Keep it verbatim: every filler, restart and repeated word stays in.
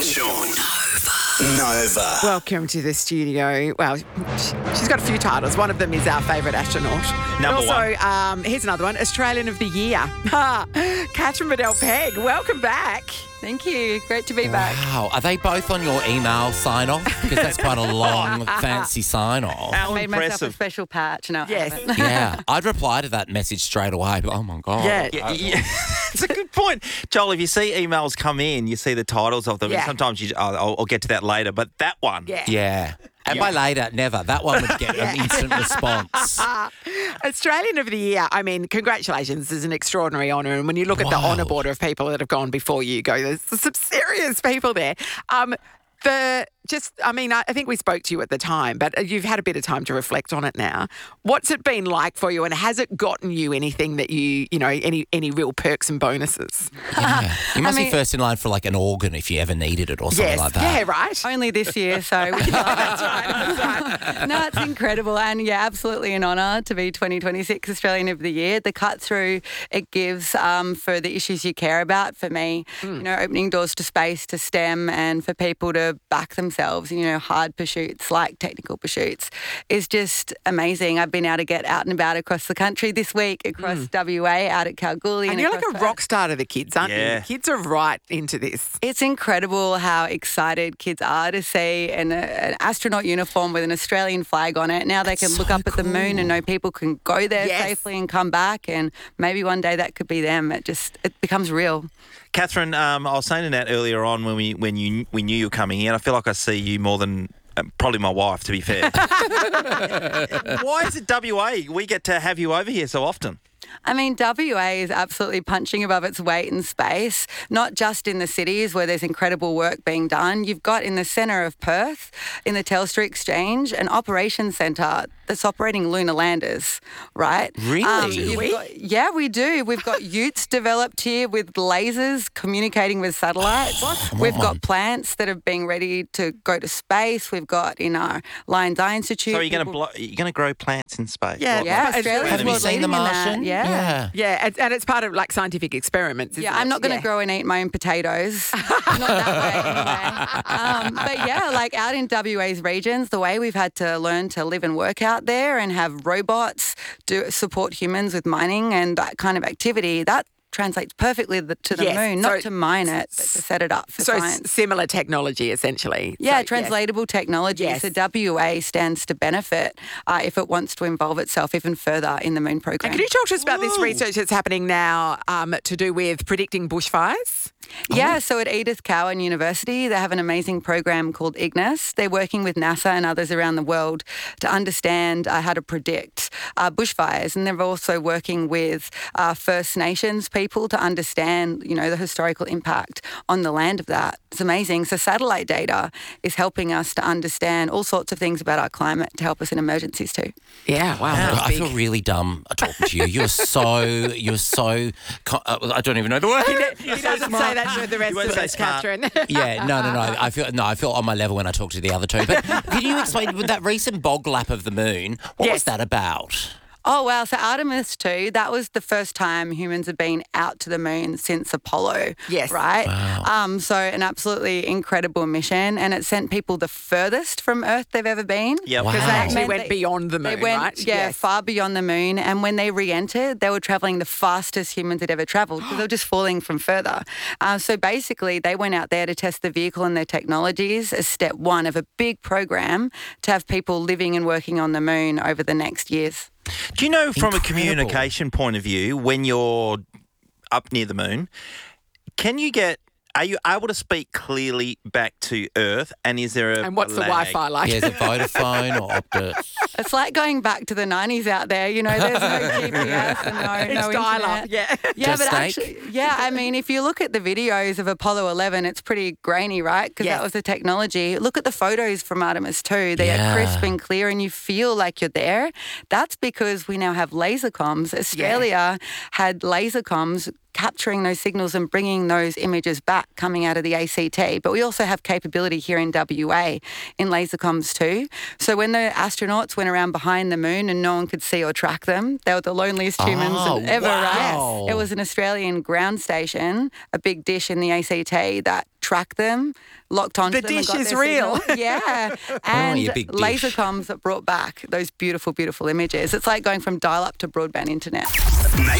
and Sean. Nova. Welcome to the studio. Well, she's got a few titles. One of them is our favourite astronaut. Number also, one. Um, here's another one, Australian of the Year. Catherine Bedell-Pegg, welcome back. Thank you. Great to be back. Wow. Are they both on your email sign-off? Because that's quite a long, fancy sign-off. How I made myself a impressive. special patch. No, I Yes. haven't. Yeah. I'd reply to that message straight away. But, oh, my God. Yeah. Yeah, yeah. It's a good point. Joel, if you see emails come in, you see the titles of them. Yeah. And sometimes you, oh, I'll, I'll get to that later. But that one. Yeah. Yeah. And by later, never. That one would get an instant response. Australian of the Year, I mean, congratulations. This is an extraordinary honour. And when you look at the Wild. honour border of people that have gone before you, go, there's some serious people there. Um, the just, I mean, I, I think we spoke to you at the time, but you've had a bit of time to reflect on it now. What's it been like for you, and has it gotten you anything that you, you know, any any real perks and bonuses? Yeah. You must I be mean- first in line for like an organ if you ever needed it or something Yes, like that. yeah, right. Only this year, so we can That's right, that's right. No, it's incredible, and yeah, absolutely an honour to be twenty twenty-six Australian of the Year. The cut through it gives um, for the issues you care about. For me, Mm. you know, opening doors to space, to STEM, and for people to back themselves. You know, hard pursuits like technical pursuits is just amazing. I've been able to get out and about across the country this week, across W A, out at Kalgoorlie, And and, you're like across a Perth. rock star to the kids, aren't you? Yeah. The kids are right into this. It's incredible how excited kids are to see an, an astronaut uniform with an Australian flag on it. Now they can That's look so up at the moon and know people can go there Yes. safely and come back, and maybe one day that could be them. It just it becomes real. Catherine, um, I was saying to Nat earlier on when we when you we knew you were coming in, I feel like I see you more than uh, probably my wife, to be fair. Why is it W A? We get to have you over here so often. I mean, W A is absolutely punching above its weight in space, not just in the cities where there's incredible work being done. You've got in the centre of Perth, in the Telstra Exchange, an operations centre that's operating lunar landers, right? Really? you've we? got- yeah, we do. We've got utes developed here with lasers communicating with satellites. Come We've on. got plants that are being ready to go to space. We've got in our Lions Eye Institute. So are you going to people- blo- you're going to grow plants in space? Yeah, What- Yeah, It's Australia's really- Have you world seen The leading in that. Martian? Yeah. Yeah. Yeah, and, and it's part of like scientific experiments. Isn't Yeah, I'm it? not going to Yeah. grow and eat my own potatoes. Not that way, anyway. Um, but yeah, like out in W A's regions, the way we've had to learn to live and work out there and have robots do support humans with mining and that kind of activity, that translates perfectly the, to the Yes, moon, so- not to mine it, but to set it up for So science. s- similar technology, essentially. Yeah, So, yes. translatable technology. Yes. So W A stands to benefit uh, if it wants to involve itself even further in the moon program. And can you talk to us about this Whoa. research that's happening now um, to do with predicting bushfires? Yeah, so at Edith Cowan University, they have an amazing program called Ignis. They're working with NASA and others around the world to understand uh, how to predict uh, bushfires. And they're also working with uh, First Nations people to understand, you know, the historical impact on the land of that. It's amazing. So satellite data is helping us to understand all sorts of things about our climate to help us in emergencies too. Yeah, wow. God, that's I big. feel really dumb talking to you. You're so, you're so, co- uh, I don't even know the word. He doesn't say that to the rest You won't of say us, smart. Catherine. Yeah, no, no, no. I feel no, I feel on my level when I talk to the other two. But can you explain with that recent bog lap of the moon? What Yes. was that about? Oh, wow. So Artemis two, that was the first time humans have been out to the moon since Apollo. Yes. Right? Wow. Um, so an absolutely incredible mission, and it sent people the furthest from Earth they've ever been. Yep. Wow. Because they actually Meant went they- beyond the moon, They went, right? yeah, Yes. far beyond the moon. And when they re-entered, they were travelling the fastest humans had ever travelled because they were just falling from further. Uh, so basically, they went out there to test the vehicle and their technologies as step one of a big program to have people living and working on the moon over the next years. Do you know from Incredible. a communication point of view, when you're up near the moon, can you get, are you able to speak clearly back to Earth? And is there a And what's the lag? Wi-Fi like? Yeah, is it Vodafone or Optus? It's like going back to the nineties out there. You know, there's no G P S and no, It's no dial-up, internet. yeah. Yeah, Just but steak? actually, yeah, I mean, if you look at the videos of Apollo eleven, it's pretty grainy, right? Because Yes. that was the technology. Look at the photos from Artemis two. They Yeah. are crisp and clear and you feel like you're there. That's because we now have laser comms. Australia had laser comms capturing those signals and bringing those images back coming out of the A C T. But we also have capability here in W A in laser comms too. So when the astronauts went around behind the moon and no one could see or track them, they were the loneliest humans Oh, ever, wow. right? It was an Australian ground station, a big dish in the A C T that track them, locked onto The them. and dish got is their real. signal. Yeah. And you big dish. laser comms that brought back those beautiful, beautiful images. It's like going from dial-up to broadband internet. Nate